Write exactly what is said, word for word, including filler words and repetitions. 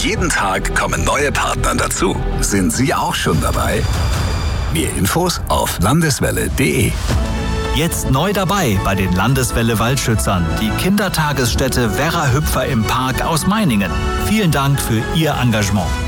Jeden Tag kommen neue Partner dazu. Sind Sie auch schon dabei? Mehr Infos auf landeswelle punkt de. Jetzt neu dabei bei den Landeswelle Waldschützern, die Kindertagesstätte Werra Hüpfer im Park aus Meiningen. Vielen Dank für Ihr Engagement.